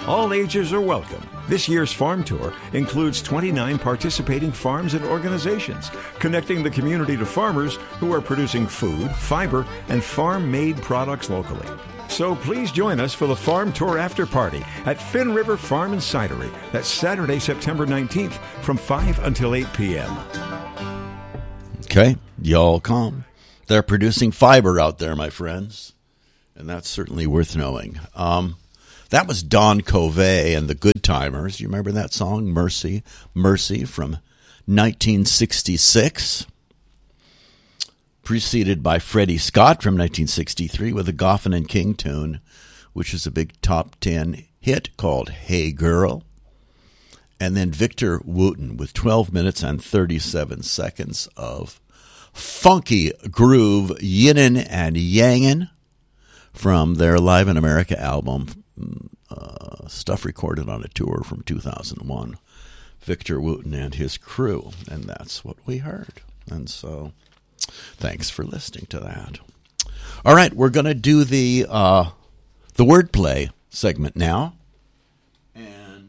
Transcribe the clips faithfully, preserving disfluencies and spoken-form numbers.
All ages are welcome. This year's farm tour includes twenty-nine participating farms and organizations, connecting the community to farmers who are producing food, fiber, and farm-made products locally. So please join us for the Farm Tour After Party at Finn River Farm and Cidery. That's Saturday, September nineteenth from five until eight p.m. Okay, y'all come. They're producing fiber out there, my friends, and that's certainly worth knowing. Um, that was Don Covey and the Good Timers. You remember that song, Mercy, Mercy, from nineteen sixty-six? Preceded by Freddie Scott from nineteen sixty-three with a Goffin and King tune, which is a big top ten hit called Hey Girl. And then Victor Wooten with twelve minutes and thirty-seven seconds of funky groove, yinnin' and yangin' from their Live in America album, uh, stuff recorded on a tour from two thousand one. Victor Wooten and his crew, and that's what we heard. And so, thanks for listening to that. All right, we're going to do the uh, the wordplay segment now. And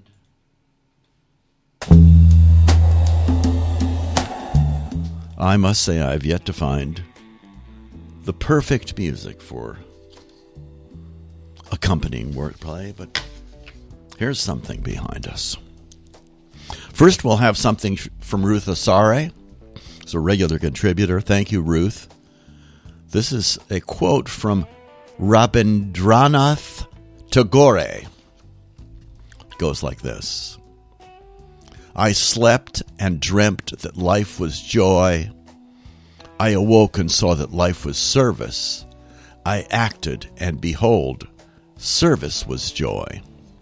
I must say I've yet to find the perfect music for accompanying wordplay, but here's something behind us. First, we'll have something from Ruth Asare. It's a regular contributor. Thank you, Ruth. This is a quote from Rabindranath Tagore. It goes like this. I slept and dreamt that life was joy. I awoke and saw that life was service. I acted, and behold, service was joy.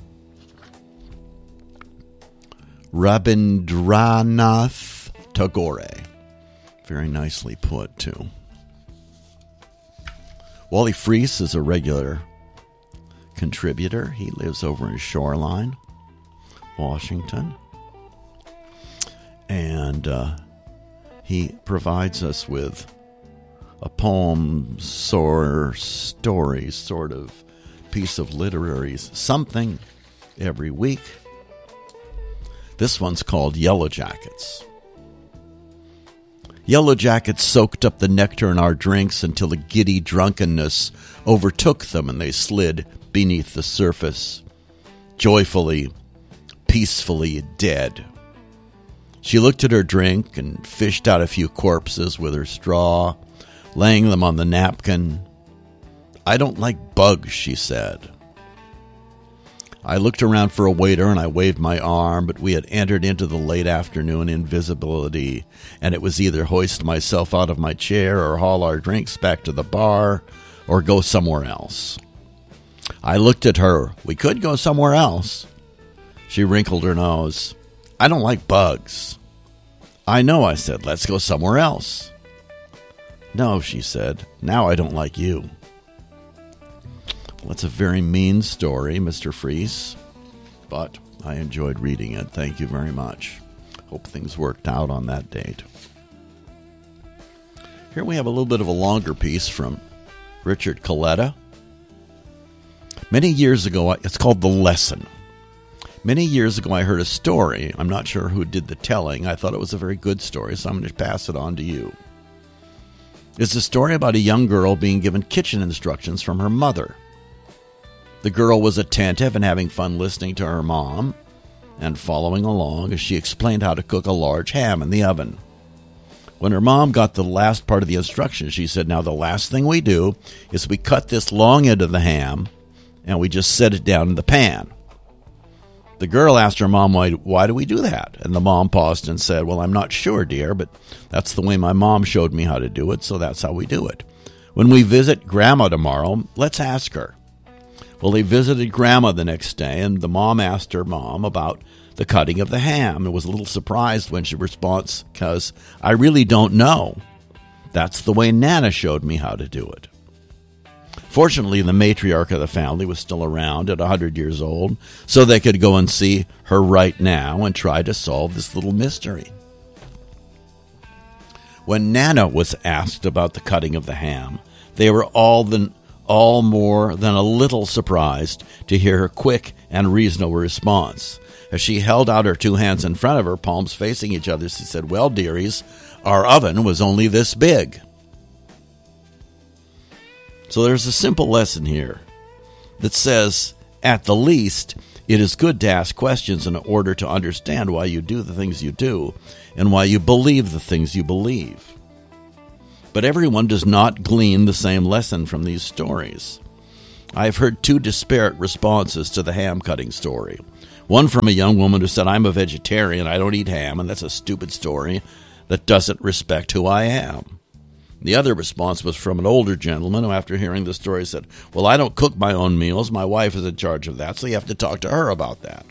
Rabindranath Tagore. Very nicely put, too. Wally Freese is a regular contributor. He lives over in Shoreline, Washington. And uh, he provides us with a poem or story, sort of piece of literary something every week. This one's called Yellow Jackets. Yellow Jackets soaked up the nectar in our drinks until a giddy drunkenness overtook them and they slid beneath the surface, joyfully, peacefully dead. She looked at her drink and fished out a few corpses with her straw, laying them on the napkin. I don't like bugs, she said. I looked around for a waiter and I waved my arm, but we had entered into the late afternoon invisibility, and it was either hoist myself out of my chair or haul our drinks back to the bar or go somewhere else. I looked at her. We could go somewhere else. She wrinkled her nose. I don't like bugs. I know, I said. Let's go somewhere else. No, she said. Now I don't like you. Well, that's a very mean story, Mister Freese, but I enjoyed reading it. Thank you very much. Hope things worked out on that date. Here we have a little bit of a longer piece from Richard Coletta. Many years ago, it's called The Lesson. Many years ago, I heard a story. I'm not sure who did the telling. I thought it was a very good story, so I'm going to pass it on to you. It's a story about a young girl being given kitchen instructions from her mother. The girl was attentive and having fun listening to her mom and following along as she explained how to cook a large ham in the oven. When her mom got the last part of the instructions, she said, now the last thing we do is we cut this long end of the ham and we just set it down in the pan. The girl asked her mom, why, why do we do that? And the mom paused and said, well, I'm not sure, dear, but that's the way my mom showed me how to do it, so that's how we do it. When we visit Grandma tomorrow, let's ask her. Well, they visited Grandma the next day, and the mom asked her mom about the cutting of the ham. And was a little surprised when she responds, because I really don't know. That's the way Nana showed me how to do it. Fortunately, the matriarch of the family was still around at one hundred years old, so they could go and see her right now and try to solve this little mystery. When Nana was asked about the cutting of the ham, they were all the all more than a little surprised to hear her quick and reasonable response. As she held out her two hands in front of her, palms facing each other, she said, "Well, dearies, our oven was only this big." So there's a simple lesson here that says, at the least, it is good to ask questions in order to understand why you do the things you do and why you believe the things you believe. But everyone does not glean the same lesson from these stories. I've heard two disparate responses to the ham-cutting story. One from a young woman who said, "I'm a vegetarian, I don't eat ham, and that's a stupid story that doesn't respect who I am." The other response was from an older gentleman who, after hearing the story, said, "Well, I don't cook my own meals. My wife is in charge of that, so you have to talk to her about that."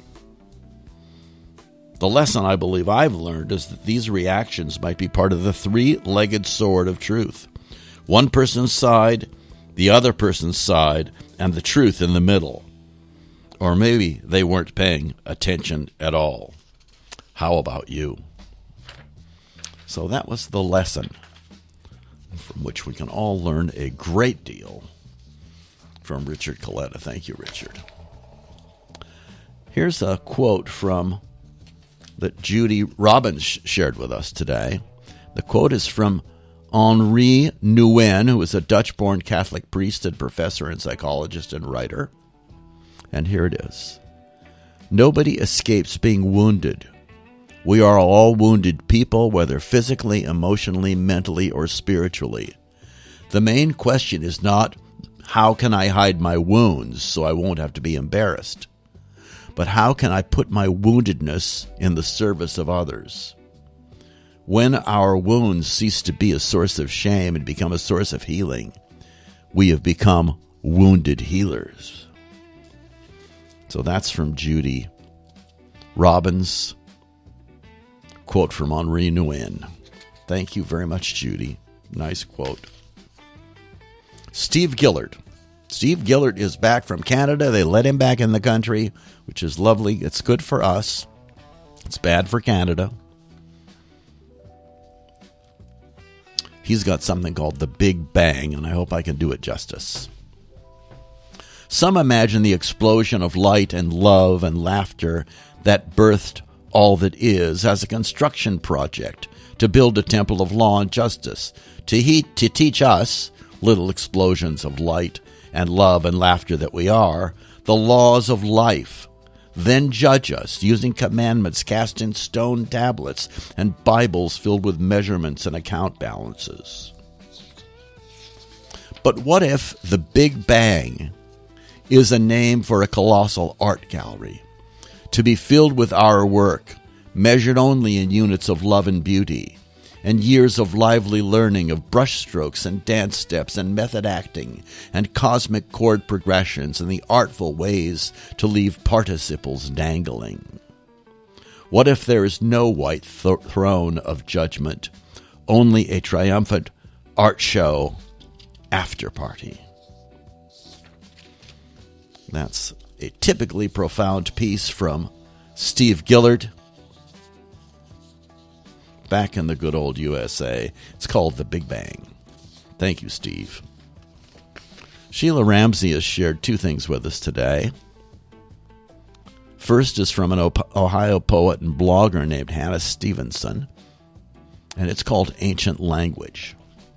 The lesson I believe I've learned is that these reactions might be part of the three-legged sword of truth. One person's side, the other person's side, and the truth in the middle. Or maybe they weren't paying attention at all. How about you? So that was the lesson, from which we can all learn a great deal from Richard Coletta. Thank you, Richard. Here's a quote from that Judy Robbins shared with us today. The quote is from Henri Nouwen, who is a Dutch-born Catholic priest and professor and psychologist and writer. And here it is. "Nobody escapes being wounded. We are all wounded people, whether physically, emotionally, mentally, or spiritually. The main question is not, how can I hide my wounds so I won't have to be embarrassed? But how can I put my woundedness in the service of others? When our wounds cease to be a source of shame and become a source of healing, we have become wounded healers." So that's from Judy Robbins. Quote from Henri Nouwen. Thank you very much, Judy. Nice quote. Steve Gillard. Steve Gillard is back from Canada. They let him back in the country, which is lovely. It's good for us. It's bad for Canada. He's got something called the Big Bang, and I hope I can do it justice. Some imagine the explosion of light and love and laughter that birthed all that is as a construction project to build a temple of law and justice, to, he- to teach us, little explosions of light and love and laughter that we are, the laws of life, then judge us using commandments cast in stone tablets and Bibles filled with measurements and account balances. But what if the Big Bang is a name for a colossal art gallery, to be filled with our work, measured only in units of love and beauty, and years of lively learning of brushstrokes and dance steps and method acting and cosmic chord progressions and the artful ways to leave participles dangling? What if there is no white th- throne of judgment, only a triumphant art show after party? That's a typically profound piece from Steve Gillard, back in the good old U S A. It's called The Big Bang. Thank you, Steve. Sheila Ramsey has shared two things with us today. First is from an Ohio poet and blogger named Hannah Stevenson, and it's called Ancient Language.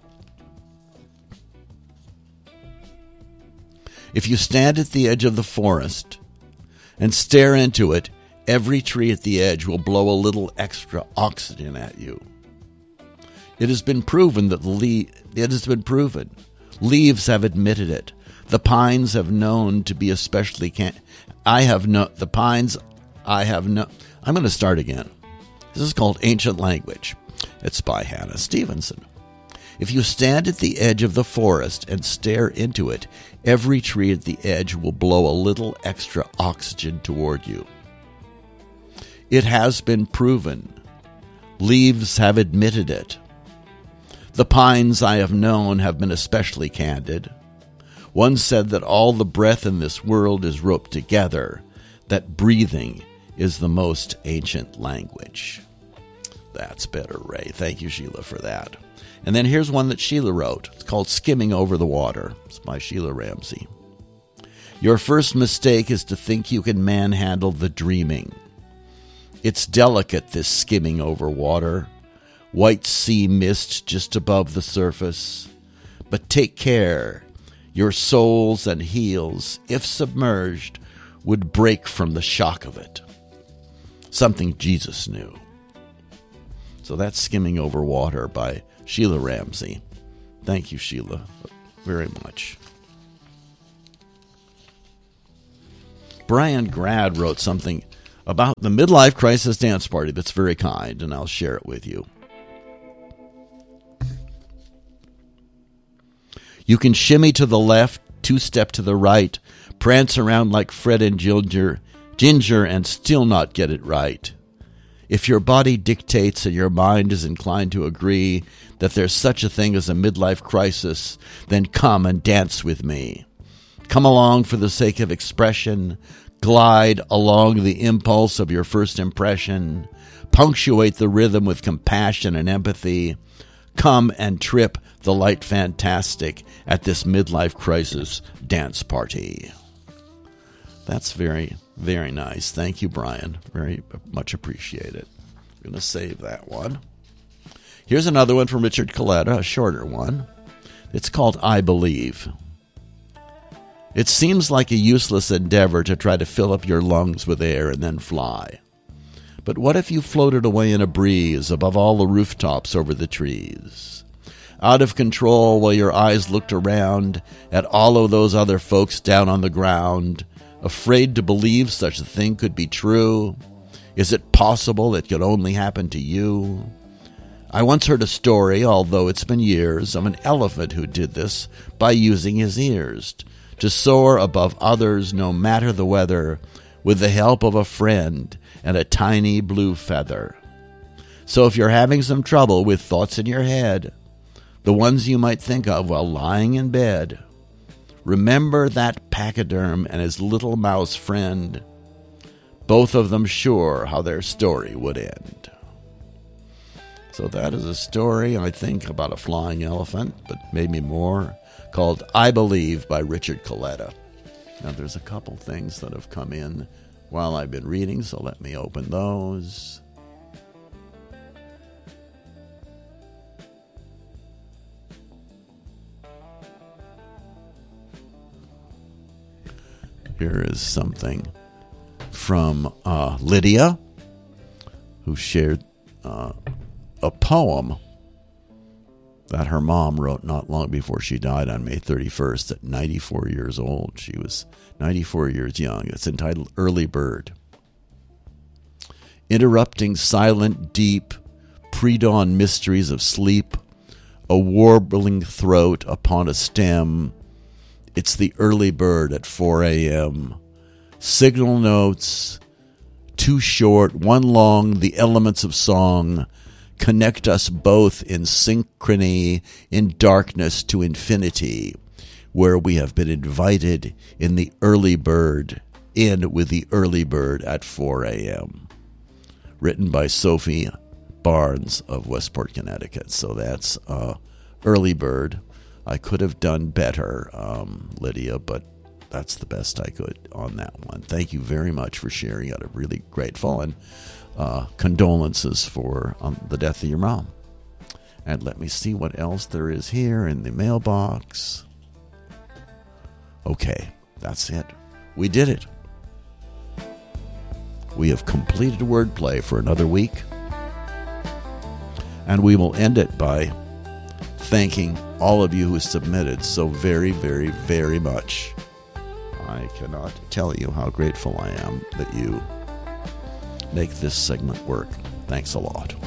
If you stand at the edge of the forest and stare into it, every tree at the edge will blow a little extra oxygen at you. It has been proven that the le- it has been proven. Leaves have admitted it. The pines have known to be especially can. I have no. The pines. I have no. I'm going to start again. This is called Ancient Language. It's by Hannah Stevenson. If you stand at the edge of the forest and stare into it, every tree at the edge will blow a little extra oxygen toward you. It has been proven. Leaves have admitted it. The pines I have known have been especially candid. One said that all the breath in this world is roped together, that breathing is the most ancient language. That's better, Ray. Thank you, Sheila, for that. And then here's one that Sheila wrote. It's called Skimming Over the Water. It's by Sheila Ramsey. Your first mistake is to think you can manhandle the dreaming. It's delicate, this skimming over water. White sea mist just above the surface. But take care. Your soles and heels, if submerged, would break from the shock of it. Something Jesus knew. So that's Skimming Over Water by Sheila Ramsey. Thank you, Sheila, very much. Brian Grad wrote something about the midlife crisis dance party that's very kind, and I'll share it with you. You can shimmy to the left, two-step to the right, prance around like Fred and Ginger, Ginger, and still not get it right. If your body dictates and your mind is inclined to agree that there's such a thing as a midlife crisis, then come and dance with me. Come along for the sake of expression, glide along the impulse of your first impression, punctuate the rhythm with compassion and empathy. Come and trip the light fantastic at this midlife crisis dance party. That's very, very nice. Thank you, Brian. Very much appreciated. I'm going to save that one. Here's another one from Richard Coletta, a shorter one. It's called I Believe. It seems like a useless endeavor to try to fill up your lungs with air and then fly. But what if you floated away in a breeze above all the rooftops over the trees? Out of control while your eyes looked around at all of those other folks down on the ground, afraid to believe such a thing could be true? Is it possible it could only happen to you? I once heard a story, although it's been years, of an elephant who did this by using his ears to soar above others no matter the weather with the help of a friend and a tiny blue feather. So if you're having some trouble with thoughts in your head, the ones you might think of while lying in bed, remember that pachyderm and his little mouse friend, both of them sure how their story would end. So that is a story, I think, about a flying elephant, but maybe more, called I Believe by Richard Coletta. Now there's a couple things that have come in while I've been reading, so let me open those. Here is something from uh, Lydia, who shared uh, a poem that her mom wrote not long before she died on May thirty-first at ninety-four years old. She was ninety-four years young. It's entitled Early Bird. Interrupting silent, deep, pre-dawn mysteries of sleep, a warbling throat upon a stem. It's the early bird at four a.m. Signal notes, two short, one long, the elements of song connect us both in synchrony, in darkness to infinity, where we have been invited in the early bird, in with the early bird at four a.m. Written by Sophie Barnes of Westport, Connecticut. So that's uh, Early Bird. I could have done better, um, Lydia, but that's the best I could on that one. Thank you very much for sharing it. I'm really grateful, and uh, condolences for um, the death of your mom. And let me see what else there is here in the mailbox. Okay, that's it. We did it. We have completed wordplay for another week. And we will end it by thanking all of you who submitted so very, very, very much. I cannot tell you how grateful I am that you make this segment work. Thanks a lot.